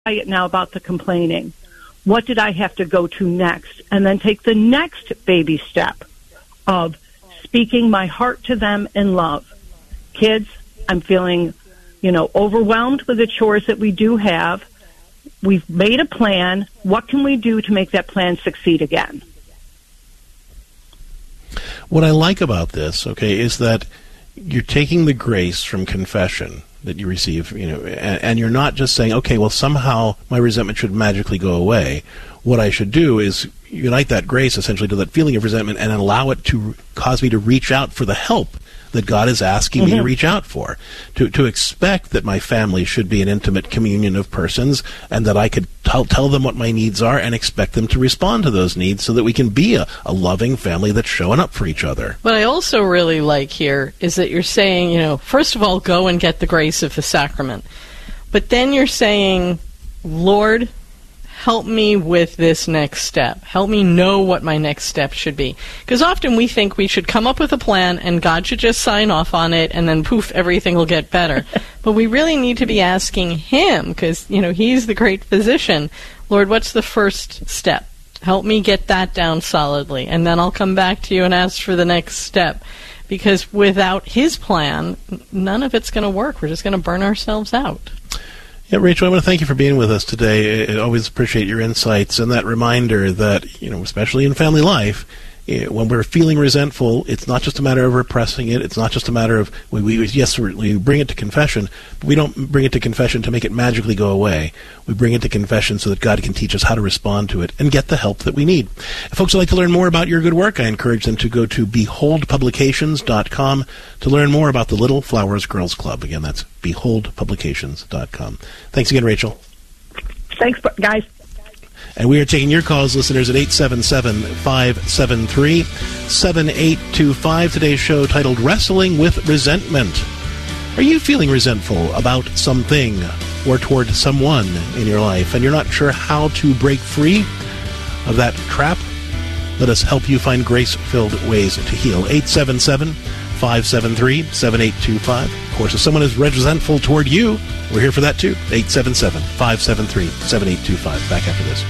quiet now about the complaining. What did I have to go to next? And then take the next baby step of speaking my heart to them in love. Kids, I'm feeling, overwhelmed with the chores that we do have. We've made a plan. What can we do to make that plan succeed again? What I like about this, is that you're taking the grace from confession that you receive, and you're not just saying, okay, well, somehow my resentment should magically go away. What I should do is unite that grace essentially to that feeling of resentment and allow it to cause me to reach out for the help that God is asking me to reach out for, to expect that my family should be an intimate communion of persons and that I could tell them what my needs are and expect them to respond to those needs so that we can be a loving family that's showing up for each other. What I also really like here is that you're saying, first of all, go and get the grace of the sacrament. But then you're saying, Lord, help me with this next step. Help me know what my next step should be. Because often we think we should come up with a plan and God should just sign off on it and then poof, everything will get better. But we really need to be asking Him because, He's the great physician. Lord, what's the first step? Help me get that down solidly. And then I'll come back to you and ask for the next step. Because without His plan, none of it's going to work. We're just going to burn ourselves out. Yeah, Rachel, I want to thank you for being with us today. I always appreciate your insights and that reminder that, especially in family life, when we're feeling resentful, it's not just a matter of repressing it. It's not just a matter of, we bring it to confession, but we don't bring it to confession to make it magically go away. We bring it to confession so that God can teach us how to respond to it and get the help that we need. If folks would like to learn more about your good work, I encourage them to go to beholdpublications.com to learn more about the Little Flowers Girls Club. Again, that's beholdpublications.com. Thanks again, Rachel. Thanks, guys. And we are taking your calls, listeners, at 877-573-7825. Today's show titled Wrestling with Resentment. Are you feeling resentful about something or toward someone in your life, and you're not sure how to break free of that trap? Let us help you find grace-filled ways to heal. 877-573-7825. Of course, if someone is resentful toward you, we're here for that too. 877-573-7825. Back after this.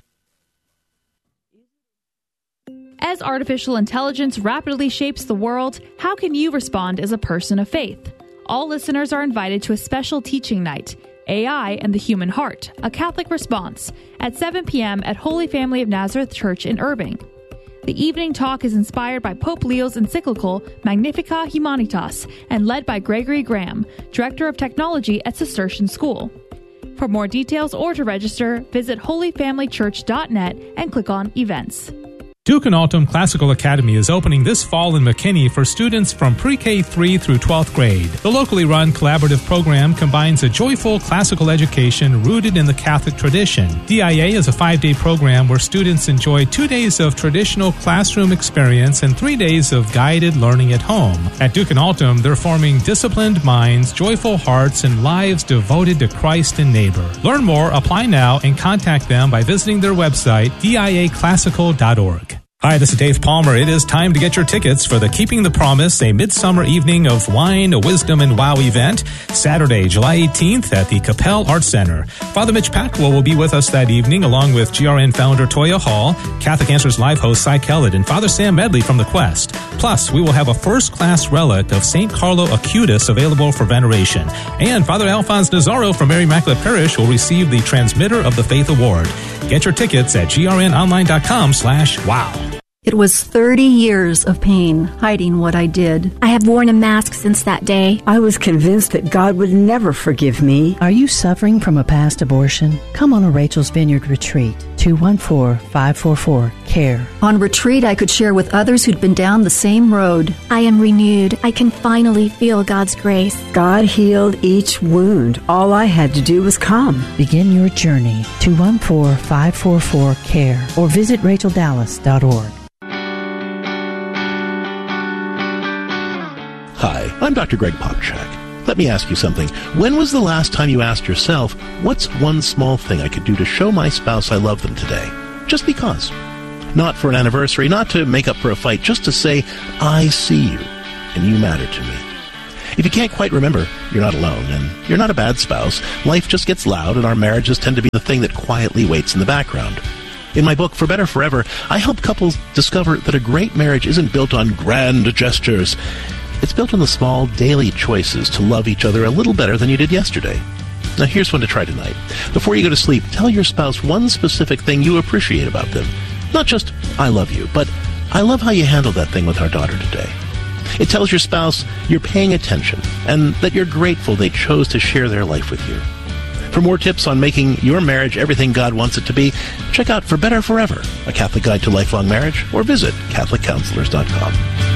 As artificial intelligence rapidly shapes the world, how can you respond as a person of faith? All listeners are invited to a special teaching night, AI and the Human Heart, a Catholic Response, at 7 p.m. at Holy Family of Nazareth Church in Irving. The evening talk is inspired by Pope Leo's encyclical Magnificat Humanitas and led by Gregory Graham, Director of Technology at Cistercian School. For more details or to register, visit holyfamilychurch.net and click on Events. Duke and Altum Classical Academy is opening this fall in McKinney for students from pre-K3 through 12th grade. The locally run collaborative program combines a joyful classical education rooted in the Catholic tradition. DIA is a 5-day program where students enjoy 2 days of traditional classroom experience and 3 days of guided learning at home. At Duke and Altum, they're forming disciplined minds, joyful hearts, and lives devoted to Christ and neighbor. Learn more, apply now, and contact them by visiting their website, diaclassical.org. Hi, this is Dave Palmer. It is time to get your tickets for the Keeping the Promise, a midsummer evening of wine, wisdom, and wow event, Saturday, July 18th at the Capel Arts Center. Father Mitch Packwell will be with us that evening, along with GRN founder Toya Hall, Catholic Answers Live host Cy Kellett, and Father Sam Medley from the Quest. Plus, we will have a first-class relic of St. Carlo Acutis available for veneration. And Father Alphonse Nazaro from Mary Immaculate Parish will receive the Transmitter of the Faith Award. Get your tickets at grnonline.com/wow. It was 30 years of pain hiding what I did. I have worn a mask since that day. I was convinced that God would never forgive me. Are you suffering from a past abortion? Come on a Rachel's Vineyard retreat. 214-544-CARE. On retreat, I could share with others who'd been down the same road. I am renewed. I can finally feel God's grace. God healed each wound. All I had to do was come. Begin your journey. 214-544-CARE or visit racheldallas.org. Hi, I'm Dr. Greg Popchak. Let me ask you something. When was the last time you asked yourself, what's one small thing I could do to show my spouse I love them today? Just because. Not for an anniversary, not to make up for a fight, just to say, I see you, and you matter to me. If you can't quite remember, you're not alone, and you're not a bad spouse. Life just gets loud, and our marriages tend to be the thing that quietly waits in the background. In my book, For Better Forever, I help couples discover that a great marriage isn't built on grand gestures. It's built on the small, daily choices to love each other a little better than you did yesterday. Now, here's one to try tonight. Before you go to sleep, tell your spouse one specific thing you appreciate about them. Not just, I love you, but I love how you handled that thing with our daughter today. It tells your spouse you're paying attention and that you're grateful they chose to share their life with you. For more tips on making your marriage everything God wants it to be, check out For Better Forever, a Catholic Guide to Lifelong Marriage, or visit CatholicCounselors.com.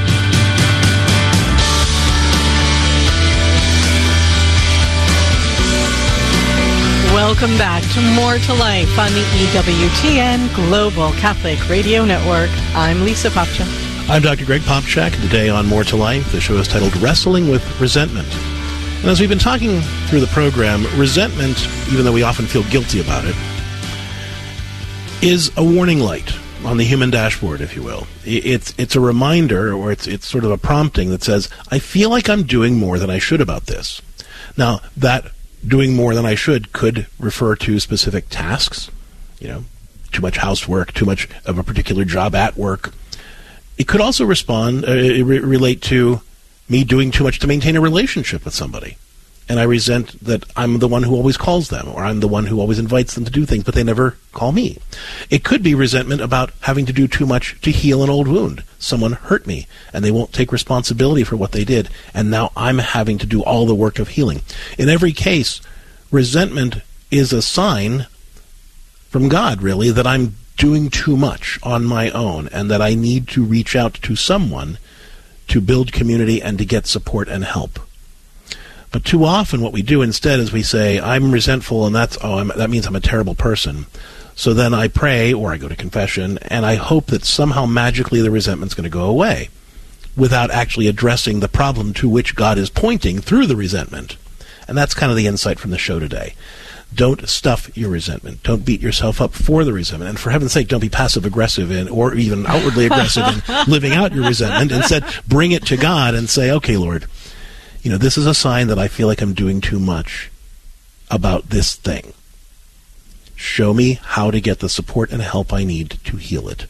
Welcome back to More to Life on the EWTN Global Catholic Radio Network. I'm Lisa Popcak. I'm Dr. Greg Popcak. Today on More to Life, the show is titled Wrestling with Resentment. And as we've been talking through the program, resentment, even though we often feel guilty about it, is a warning light on the human dashboard, if you will. It's a reminder, or it's sort of a prompting that says, I feel like I'm doing more than I should about this. Now, that doing more than I should could refer to specific tasks, too much housework, too much of a particular job at work. It could also relate to me doing too much to maintain a relationship with somebody. And I resent that I'm the one who always calls them, or I'm the one who always invites them to do things, but they never call me. It could be resentment about having to do too much to heal an old wound. Someone hurt me, and they won't take responsibility for what they did, and now I'm having to do all the work of healing. In every case, resentment is a sign from God, really, that I'm doing too much on my own, and that I need to reach out to someone to build community and to get support and help. But too often what we do instead is we say, I'm resentful, and that means I'm a terrible person. So then I pray, or I go to confession, and I hope that somehow magically the resentment's going to go away, without actually addressing the problem to which God is pointing through the resentment. And that's kind of the insight from the show today. Don't stuff your resentment. Don't beat yourself up for the resentment. And for heaven's sake, don't be passive-aggressive or even outwardly aggressive in living out your resentment. Instead, bring it to God and say, okay, Lord, this is a sign that I feel like I'm doing too much about this thing. Show me how to get the support and help I need to heal it.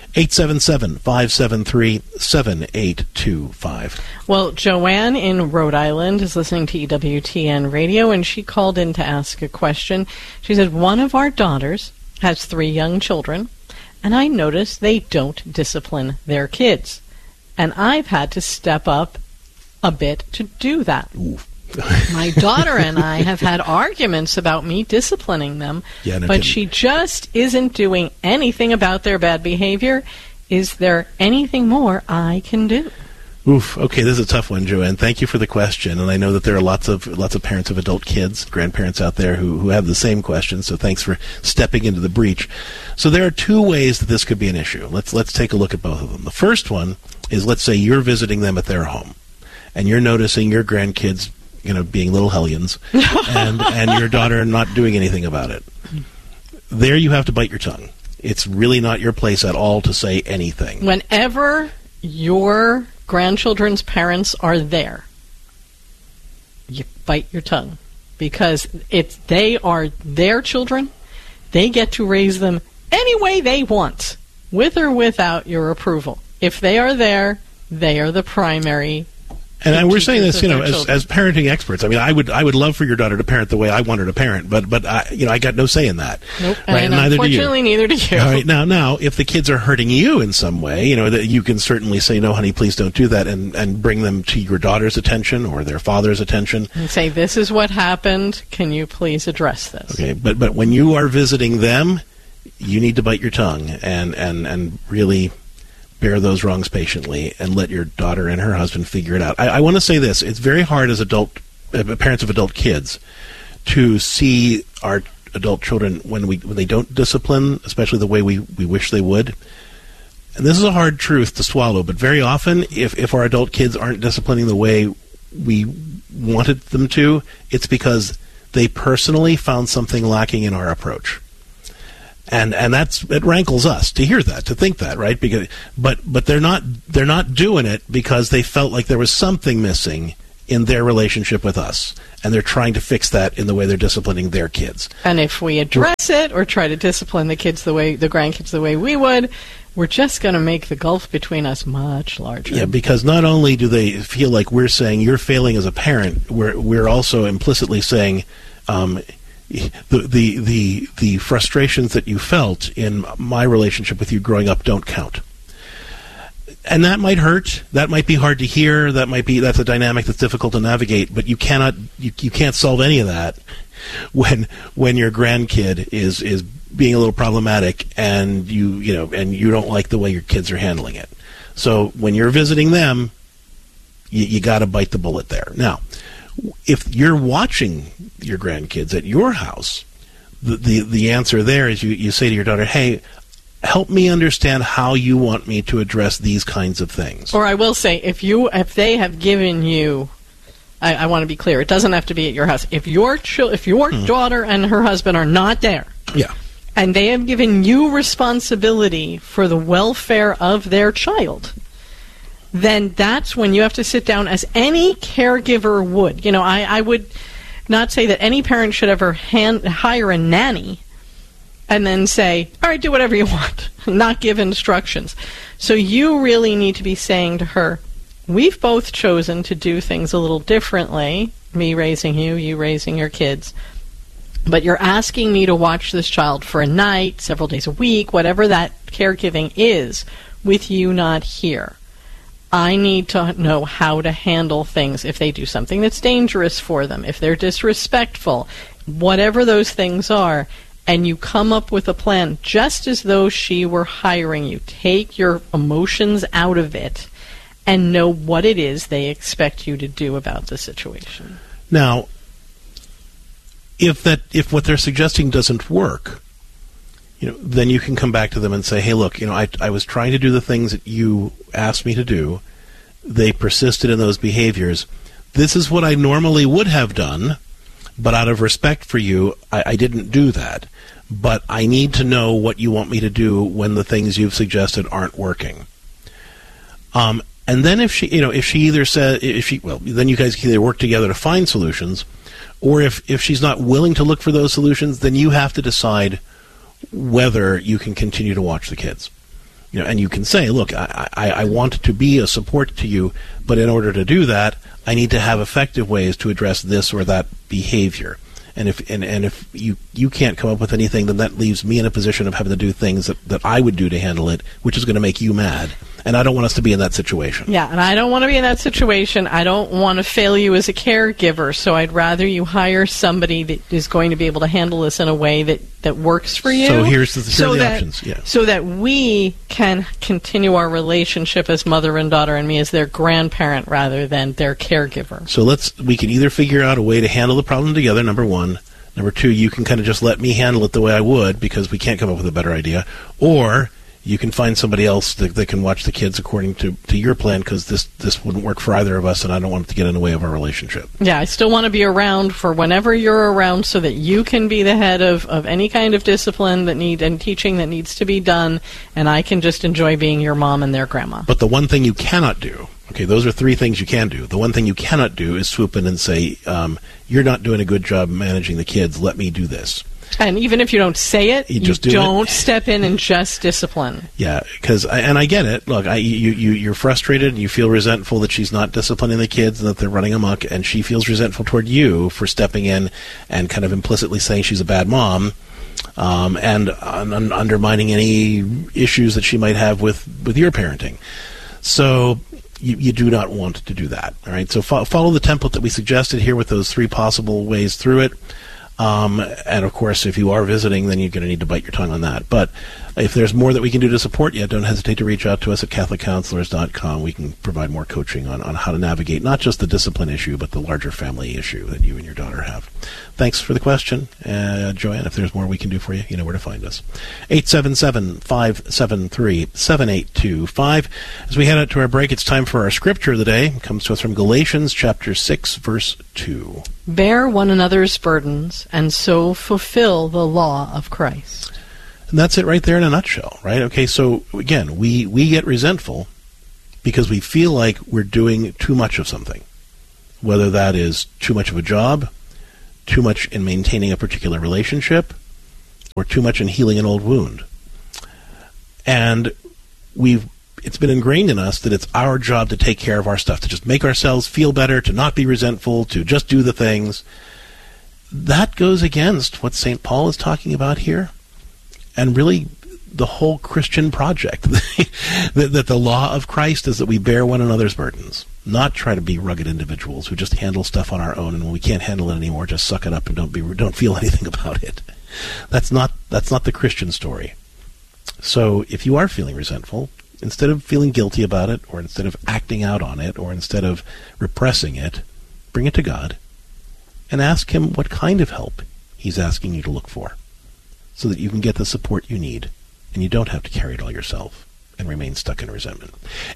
877-573-7825. Well, Joanne in Rhode Island is listening to EWTN Radio, and she called in to ask a question. She said, one of our daughters has 3 young children, and I notice they don't discipline their kids. And I've had to step up a bit to do that. Ooh. My daughter and I have had arguments about me disciplining them, but she just isn't doing anything about their bad behavior. Is there anything more I can do? Oof. Okay, this is a tough one, Joanne. Thank you for the question, and I know that there are lots of parents of adult kids, grandparents out there who have the same question. So thanks for stepping into the breach. So there are 2 ways that this could be an issue. Let's take a look at both of them. The first one is, let's say you're visiting them at their home, and you're noticing your grandkids being little hellions, and your daughter not doing anything about it. There you have to bite your tongue. It's really not your place at all to say anything. Whenever your grandchildren's parents are there, you bite your tongue, because they are their children. They get to raise them any way they want, with or without your approval. If they are there, they are the primary. And we're saying this, as parenting experts. I mean, I would love for your daughter to parent the way I want her to parent, but I got no say in that. Nope. Right? And neither unfortunately, neither do you. All right, now, if the kids are hurting you in some way, that you can certainly say, no, honey, please don't do that, and bring them to your daughter's attention or their father's attention. And say, this is what happened. Can you please address this? Okay, but when you are visiting them, you need to bite your tongue and really bear those wrongs patiently and let your daughter and her husband figure it out. I want to say this. It's very hard as parents of adult kids to see our adult children when they don't discipline, especially the way we wish they would. And this is a hard truth to swallow, but very often if our adult kids aren't disciplining the way we wanted them to, it's because they personally found something lacking in our approach. And it rankles us to hear that, to think that, right? But they're not doing it because they felt like there was something missing in their relationship with us, and they're trying to fix that in the way they're disciplining their kids. And if we address it or try to discipline the grandkids the way we would, we're just going to make the gulf between us much larger. Yeah, because not only do they feel like we're saying you're failing as a parent, we're also implicitly saying the frustrations that you felt in my relationship with you growing up don't count. And that might hurt. That might be hard to hear. That's a dynamic that's difficult to navigate. But you can't solve any of that when your grandkid is being a little problematic and you don't like the way your kids are handling it. So when you're visiting them, you got to bite the bullet there. Now, if you're watching your grandkids at your house, the answer there is you say to your daughter, hey, help me understand how you want me to address these kinds of things. Or I will say, if they have given you, I want to be clear, it doesn't have to be at your house. If your daughter and her husband are not there, yeah, and they have given you responsibility for the welfare of their child, then that's when you have to sit down as any caregiver would. I would not say that any parent should ever hire a nanny and then say, all right, do whatever you want, not give instructions. So you really need to be saying to her, we've both chosen to do things a little differently, me raising you raising your kids, but you're asking me to watch this child for a night, several days a week, whatever that caregiving is, with you not here. I need to know how to handle things if they do something that's dangerous for them, if they're disrespectful, whatever those things are. And you come up with a plan just as though she were hiring you. Take your emotions out of it and know what it is they expect you to do about the situation. Now, if what they're suggesting doesn't work, then you can come back to them and say, hey, look, I was trying to do the things that you asked me to do. They persisted in those behaviors. This is what I normally would have done, but out of respect for you, I didn't do that. But I need to know what you want me to do when the things you've suggested aren't working. And then then you guys can either work together to find solutions, or if she's not willing to look for those solutions, then you have to decide whether you can continue to watch the kids. And you can say, look, I want to be a support to you, but in order to do that, I need to have effective ways to address this or that behavior. And if you can't come up with anything, then that leaves me in a position of having to do things that I would do to handle it, which is going to make you mad. And I don't want us to be in that situation. Yeah, and I don't want to be in that situation. I don't want to fail you as a caregiver, so I'd rather you hire somebody that is going to be able to handle this in a way that works for you. So here are the options. Yeah. So that we can continue our relationship as mother and daughter and me as their grandparent rather than their caregiver. So we can either figure out a way to handle the problem together, number one. Number two, you can kind of just let me handle it the way I would because we can't come up with a better idea. Or you can find somebody else that can watch the kids according to your plan because this wouldn't work for either of us, and I don't want it to get in the way of our relationship. Yeah, I still want to be around for whenever you're around so that you can be the head of any kind of discipline and teaching that needs to be done, and I can just enjoy being your mom and their grandma. But the one thing you cannot do, okay, those are three things you can do. The one thing you cannot do is swoop in and say, you're not doing a good job managing the kids, let me do this. And even if you don't say it, you don't step in and just discipline. Yeah, and I get it. Look, you're frustrated and you feel resentful that she's not disciplining the kids and that they're running amok, and she feels resentful toward you for stepping in and kind of implicitly saying she's a bad mom, and undermining any issues that she might have with your parenting. So you do not want to do that. All right, so follow the template that we suggested here with those three possible ways through it. And of course, if you are visiting, then you're going to need to bite your tongue on that. But if there's more that we can do to support you, don't hesitate to reach out to us at CatholicCounselors.com. We can provide more coaching on how to navigate not just the discipline issue, but the larger family issue that you and your daughter have. Thanks for the question, Joanne. If there's more we can do for you, you know where to find us. 877-573-7825. As we head out to our break, it's time for our scripture of the day. It comes to us from Galatians chapter 6, verse 2. Bear one another's burdens, and so fulfill the law of Christ. And that's it right there in a nutshell, right? Okay, so again, we get resentful because we feel like we're doing too much of something. whether that is too much of a job, too much in maintaining a particular relationship, or too much in healing an old wound. And it's been ingrained in us that it's our job to take care of our stuff, to just make ourselves feel better, to not be resentful, to just do the things. That goes against what St. Paul is talking about here, and really the whole Christian project. that the law of Christ is that we bear one another's burdens, not try to be rugged individuals who just handle stuff on our own, and when we can't handle it anymore, just suck it up and don't feel anything about it. That's not the Christian story. So if you are feeling resentful, instead of feeling guilty about it, or instead of acting out on it, or instead of repressing it, bring it to God and ask him what kind of help he's asking you to look for, so that you can get the support you need and you don't have to carry it all yourself and remain stuck in resentment.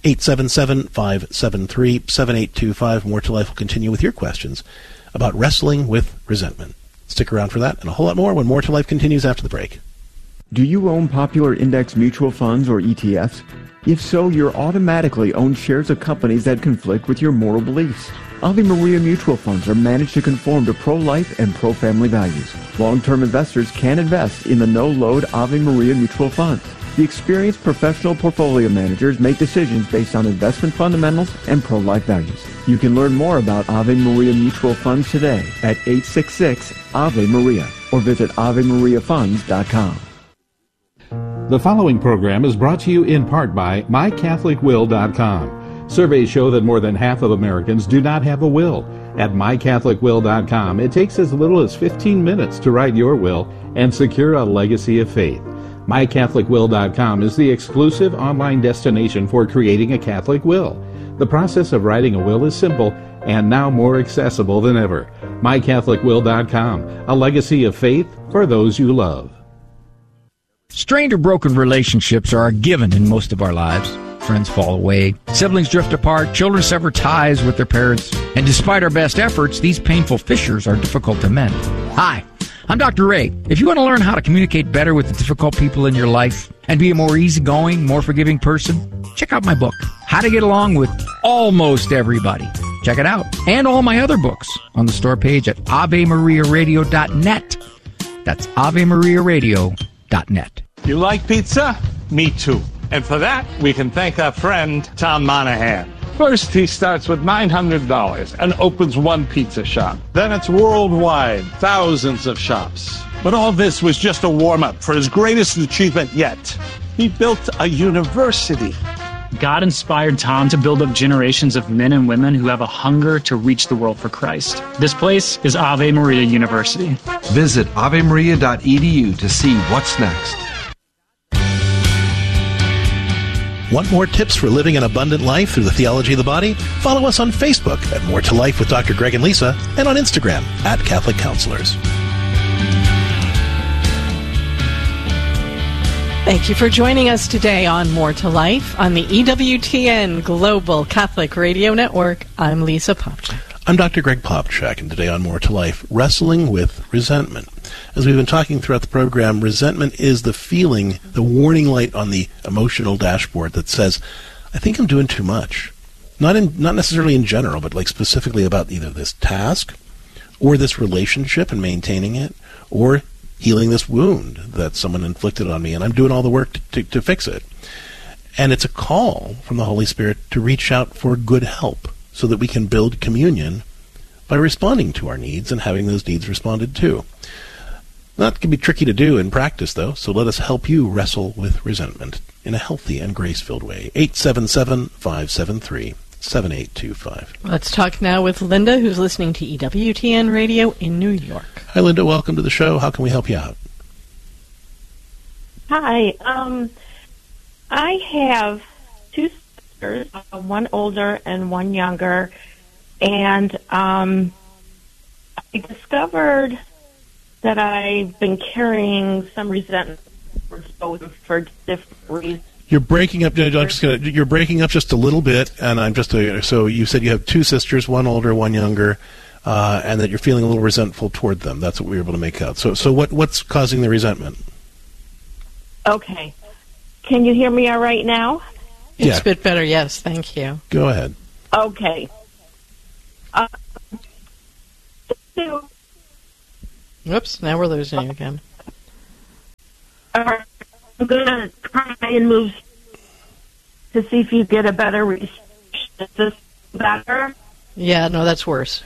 877-573-7825. More to Life will continue with your questions about wrestling with resentment. Stick around for that and a whole lot more when More to Life continues after the break. Do you own popular index mutual funds or ETFs? If so, you're automatically own shares of companies that conflict with your moral beliefs. Ave Maria mutual funds are managed to conform to pro-life and pro-family values. Long-term investors can invest in the no-load Ave Maria mutual funds. The experienced professional portfolio managers make decisions based on investment fundamentals and pro-life values. You can learn more about Ave Maria mutual funds today at 866-AVE-MARIA or visit AveMariaFunds.com. The following program is brought to you in part by MyCatholicWill.com. Surveys show that more than half of Americans do not have a will. At MyCatholicWill.com, it takes as little as 15 minutes to write your will and secure a legacy of faith. MyCatholicWill.com is the exclusive online destination for creating a Catholic will. The process of writing a will is simple and now more accessible than ever. MyCatholicWill.com, a legacy of faith for those you love. Strained or broken relationships are a given in most of our lives. Friends fall away, siblings drift apart, children sever ties with their parents, and despite our best efforts, these painful fissures are difficult to mend. Hi, I'm Dr. Ray. If you want to learn how to communicate better with the difficult people in your life and be a more easygoing, more forgiving person, check out my book, How to Get Along with Almost Everybody. Check it out. And all my other books on the store page at AveMariaRadio.net. That's AveMariaRadio.net. You like pizza? Me too. And for that, we can thank our friend, Tom Monahan. First, he starts with $900 and opens one pizza shop. Then it's worldwide, thousands of shops. But all this was just a warm-up for his greatest achievement yet. He built a university. God inspired Tom to build up generations of men and women who have a hunger to reach the world for Christ. This place is Ave Maria University. Visit avemaria.edu to see what's next. Want more tips for living an abundant life through the theology of the body? Follow us on Facebook at More to Life with Dr. Greg and Lisa, and on Instagram at Catholic Counselors. Thank you for joining us today on More to Life on the EWTN Global Catholic Radio Network. I'm Lisa Popchak. I'm Dr. Greg Popchak, and today on More to Life, wrestling with resentment. As we've been talking throughout the program, resentment is the feeling, the warning light on the emotional dashboard that says, I think I'm doing too much. Not necessarily in general, but like specifically about either this task or this relationship and maintaining it, or healing this wound that someone inflicted on me, and I'm doing all the work to fix it. And it's a call from the Holy Spirit to reach out for good help so that we can build communion by responding to our needs and having those needs responded to. That can be tricky to do in practice, though, so let us help you wrestle with resentment in a healthy and grace-filled way. 877-573-7825. Let's talk now with Linda, who's listening to EWTN Radio in New York. Hi, Linda. Welcome to the show. How can we help you out? Hi. I have two sisters, one older and one younger, and I discovered that I've been carrying some resentment towards both for different reasons. You're breaking up. You're breaking up just a little bit, and I'm just. So you said you have two sisters, one older, one younger, and that you're feeling a little resentful toward them. That's what we were able to make out. So what's causing the resentment? Okay, can you hear me all right now? It's a bit better. Yes, thank you. Go ahead. Okay. Whoops, now we're losing you again. I'm going to try and move to see if you get a better reception. Is this better? Yeah, no, that's worse.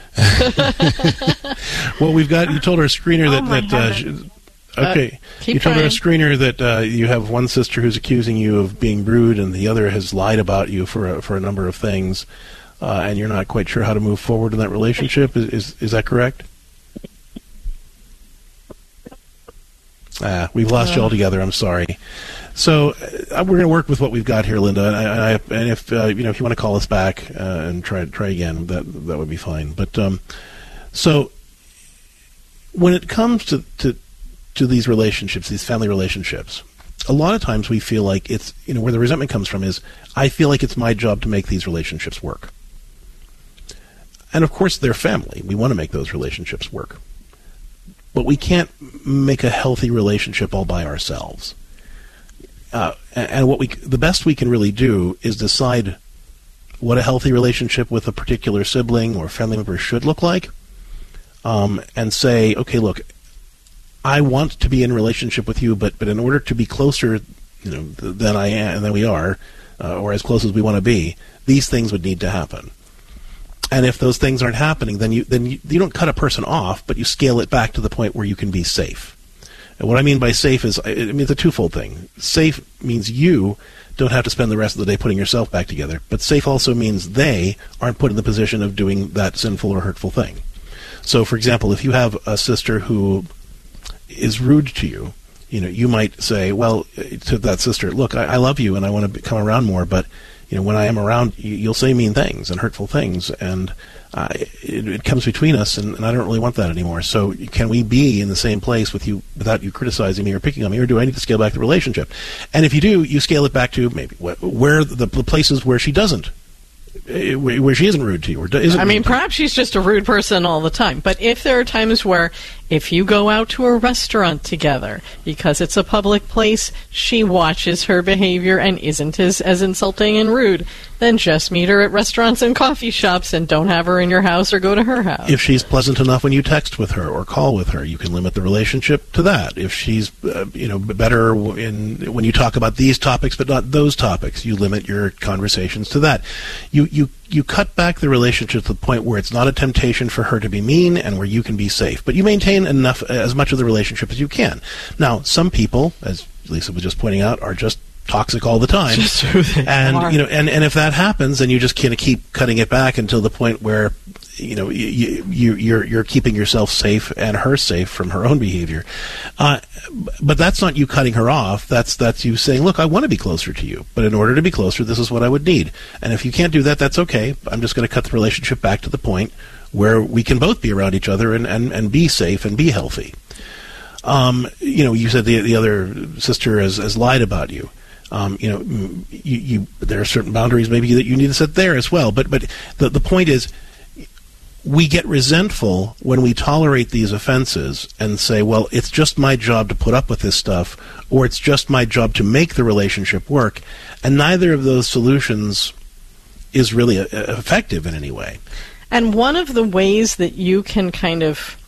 Well, you told our screener okay. You told our screener that you have one sister who's accusing you of being rude, and the other has lied about you for a number of things, and you're not quite sure how to move forward in that relationship. Is that correct? We've lost you altogether. I'm sorry. So we're going to work with what we've got here, Linda. And if if you want to call us back and try again, that would be fine. But so when it comes to these relationships, these family relationships, a lot of times we feel like it's where the resentment comes from is I feel like it's my job to make these relationships work. And of course, they're family. We want to make those relationships work. But we can't make a healthy relationship all by ourselves. And the best we can really do is decide what a healthy relationship with a particular sibling or family member should look like, and say, okay, look, I want to be in a relationship with you, but in order to be closer, than we are, or as close as we want to be, these things would need to happen. And if those things aren't happening, then you don't cut a person off, but you scale it back to the point where you can be safe. And what I mean by safe is, it's a twofold thing. Safe means you don't have to spend the rest of the day putting yourself back together, but safe also means they aren't put in the position of doing that sinful or hurtful thing. So, for example, if you have a sister who is rude to you, you might say, well, to that sister, look, I love you and I want to come around more, but when I am around, you'll say mean things and hurtful things, and it comes between us, and I don't really want that anymore. So can we be in the same place with you without you criticizing me or picking on me, or do I need to scale back the relationship? And if you do, you scale it back to maybe where the places where she doesn't, where she isn't rude to you, or isn't. Perhaps she's just a rude person all the time. But if there are times where, if you go out to a restaurant together, because it's a public place, she watches her behavior and isn't as insulting and rude, then just meet her at restaurants and coffee shops and don't have her in your house or go to her house. If she's pleasant enough when you text with her or call with her, you can limit the relationship to that. If she's better when you talk about these topics but not those topics, you limit your conversations to that. You cut back the relationship to the point where it's not a temptation for her to be mean and where you can be safe. But you maintain as much of the relationship as you can. Now, some people, as Lisa was just pointing out, are just toxic all the time. Just who they are. And if that happens, then you just kind of keep cutting it back until the point where you're keeping yourself safe and her safe from her own behavior. But that's not you cutting her off. That's you saying, look, I want to be closer to you, but in order to be closer, this is what I would need. And if you can't do that, that's okay. I'm just going to cut the relationship back to the point where we can both be around each other and be safe and be healthy. You said the other sister has lied about you. There are certain boundaries maybe that you need to set there as well. But the point is, we get resentful when we tolerate these offenses and say, well, it's just my job to put up with this stuff, or it's just my job to make the relationship work, and neither of those solutions is really effective in any way. And one of the ways that you can kind of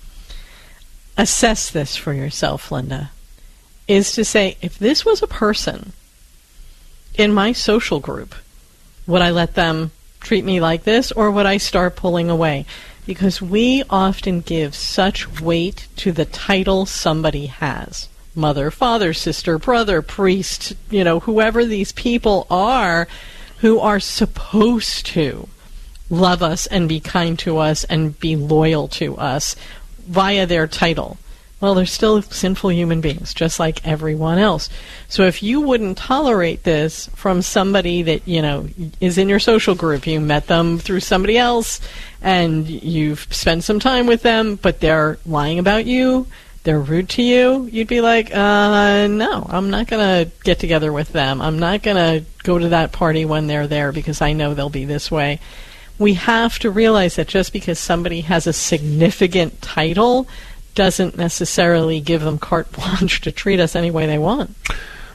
assess this for yourself, Linda, is to say, if this was a person in my social group, would I let them treat me like this, or would I start pulling away? Because we often give such weight to the title somebody has. Mother, father, sister, brother, priest, whoever these people are who are supposed to love us and be kind to us and be loyal to us via their title. Well, they're still sinful human beings, just like everyone else. So if you wouldn't tolerate this from somebody that, is in your social group, you met them through somebody else, and you've spent some time with them, but they're lying about you, they're rude to you, you'd be like, no, I'm not going to get together with them. I'm not going to go to that party when they're there because I know they'll be this way. We have to realize that just because somebody has a significant title doesn't necessarily give them carte blanche to treat us any way they want.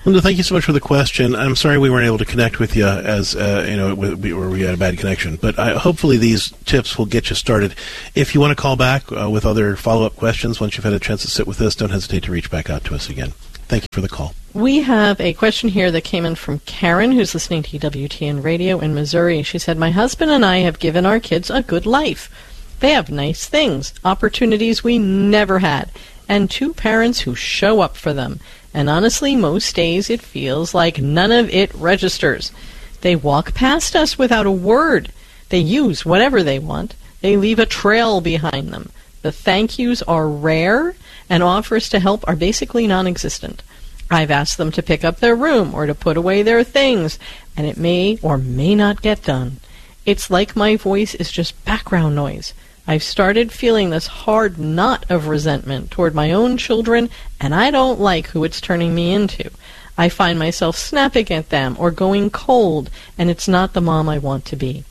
Linda, thank you so much for the question. I'm sorry we weren't able to connect with you as or we had a bad connection, but hopefully these tips will get you started. If you want to call back with other follow-up questions once you've had a chance to sit with us, don't hesitate to reach back out to us again. Thank you for the call. We have a question here that came in from Karen, who's listening to WTN Radio in Missouri. She said, my husband and I have given our kids a good life. They have nice things, opportunities we never had, and 2 parents who show up for them. And honestly, most days it feels like none of it registers. They walk past us without a word. They use whatever they want. They leave a trail behind them. The thank yous are rare, and offers to help are basically non-existent. I've asked them to pick up their room or to put away their things, and it may or may not get done. It's like my voice is just background noise. I've started feeling this hard knot of resentment toward my own children, and I don't like who it's turning me into. I find myself snapping at them or going cold, and it's not the mom I want to be.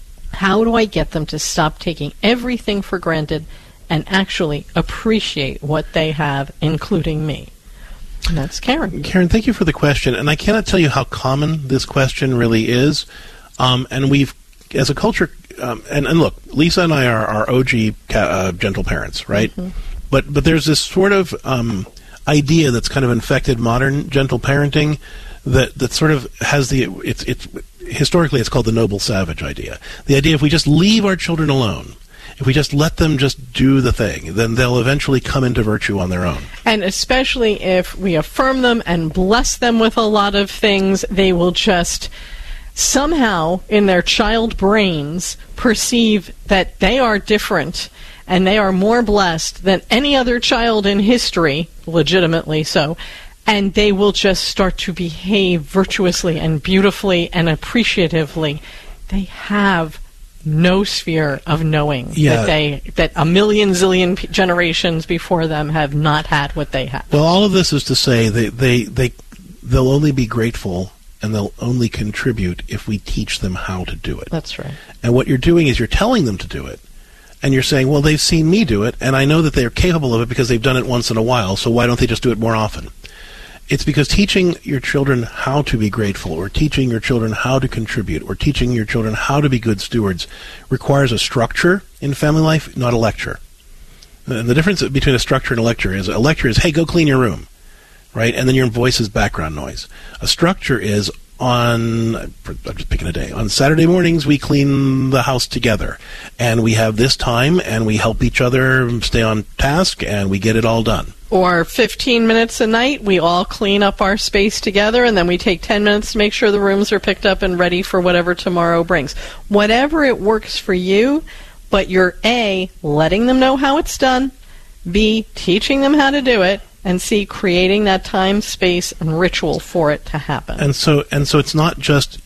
How do I get them to stop taking everything for granted and actually appreciate what they have, including me? And that's Karen. Karen, thank you for the question. And I cannot tell you how common this question really is. And we've, as a culture, and look, Lisa and I are OG gentle parents, right? Mm-hmm. But there's this sort of idea that's kind of infected modern gentle parenting that sort of has it's historically it's called the noble savage idea. The idea if we just leave our children alone, if we just let them just do the thing, then they'll eventually come into virtue on their own. And especially if we affirm them and bless them with a lot of things, they will just somehow in their child brains perceive that they are different and they are more blessed than any other child in history, legitimately so, and they will just start to behave virtuously and beautifully and appreciatively. They have no sphere of knowing that a million zillion generations before them have not had what they have. Well, all of this is to say they'll only be grateful and they'll only contribute if we teach them how to do it. That's right. And what you're doing is you're telling them to do it, and you're saying, well, they've seen me do it, and I know that they're capable of it because they've done it once in a while, so why don't they just do it more often? It's because teaching your children how to be grateful, or teaching your children how to contribute, or teaching your children how to be good stewards requires a structure in family life, not a lecture. And the difference between a structure and a lecture is, hey, go clean your room, right? And then your voice is background noise. A structure is I'm just picking a day. On Saturday mornings, we clean the house together, and we have this time, and we help each other stay on task, and we get it all done. Or 15 minutes a night, we all clean up our space together, and then we take 10 minutes to make sure the rooms are picked up and ready for whatever tomorrow brings. Whatever it works for you, but you're A, letting them know how it's done, B, teaching them how to do it, and C, creating that time, space, and ritual for it to happen. And so it's not just,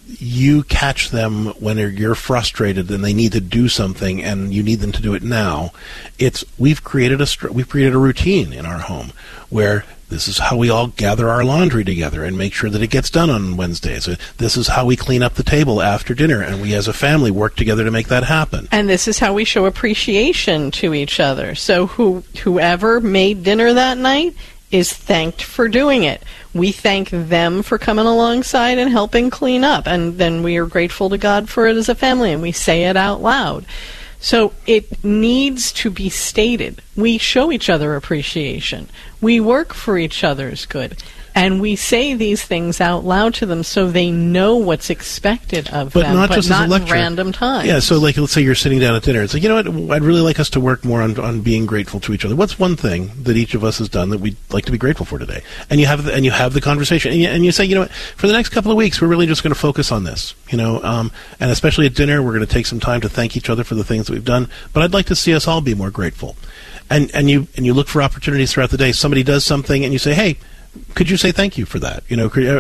you catch them when you're frustrated and they need to do something and you need them to do it now. It's we've created a routine in our home where this is how we all gather our laundry together and make sure that it gets done on Wednesdays. This is how we clean up the table after dinner, and we as a family work together to make that happen. And this is how we show appreciation to each other. So whoever made dinner that night is thanked for doing it. We thank them for coming alongside and helping clean up, and then we are grateful to God for it as a family, and we say it out loud. So it needs to be stated. We show each other appreciation. We work for each other's good. And we say these things out loud to them so they know what's expected of them, not just not as a lecture. Random times. Yeah, so let's say you're sitting down at dinner. It's like, what, I'd really like us to work more on being grateful to each other. What's one thing that each of us has done that we'd like to be grateful for today? And you have the conversation, and you say, for the next couple of weeks, we're really just going to focus on this, and especially at dinner, we're going to take some time to thank each other for the things that we've done, but I'd like to see us all be more grateful. And you look for opportunities throughout the day. Somebody does something, and you say, hey, could you say thank you for that?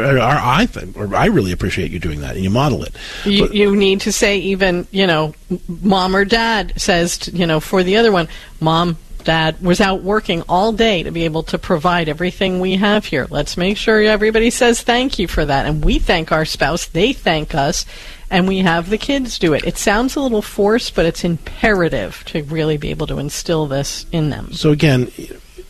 Or I really appreciate you doing that, and you model it. You need to say even, mom or dad says, for the other one, mom, dad was out working all day to be able to provide everything we have here. Let's make sure everybody says thank you for that. And we thank our spouse, they thank us, and we have the kids do it. It sounds a little forced, but it's imperative to really be able to instill this in them. So again,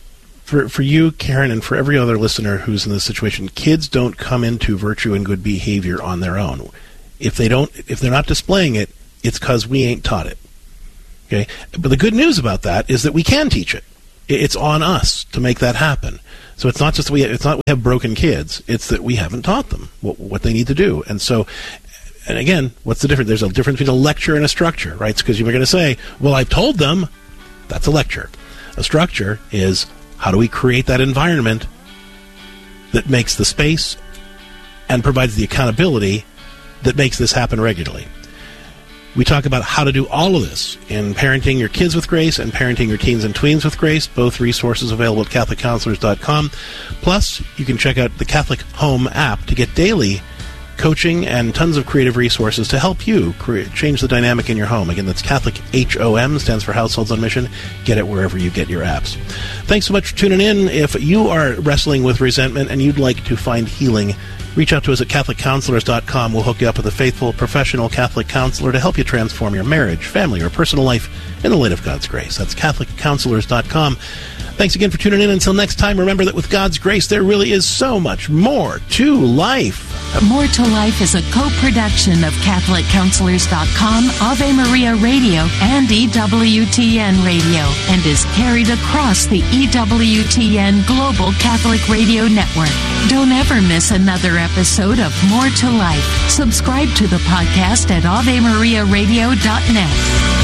For you, Karen, and for every other listener who's in this situation, kids don't come into virtue and good behavior on their own. If they're not displaying it, it's because we ain't taught it. Okay? But the good news about that is that we can teach it. It's on us to make that happen. So it's not just we have broken kids. It's that we haven't taught them what they need to do. And so, and again, what's the difference? There's a difference between a lecture and a structure, right? Because you're going to say, well, I've told them. That's a lecture. A structure is, how do we create that environment that makes the space and provides the accountability that makes this happen regularly? We talk about how to do all of this in Parenting Your Kids with Grace and Parenting Your Teens and Tweens with Grace, both resources available at CatholicCounselors.com. Plus, you can check out the Catholic Home app to get daily coaching and tons of creative resources to help you change the dynamic in your home. Again, that's Catholic HOM, stands for Households on Mission. Get it wherever you get your apps. Thanks so much for tuning in. If you are wrestling with resentment and you'd like to find healing, reach out to us at CatholicCounselors.com. We'll hook you up with a faithful, professional Catholic counselor to help you transform your marriage, family, or personal life in the light of God's grace. That's CatholicCounselors.com. Thanks again for tuning in. Until next time, remember that with God's grace, there really is so much more to life. More to Life is a co-production of CatholicCounselors.com, Ave Maria Radio, and EWTN Radio, and is carried across the EWTN Global Catholic Radio Network. Don't ever miss another episode of More to Life. Subscribe to the podcast at AveMariaRadio.net.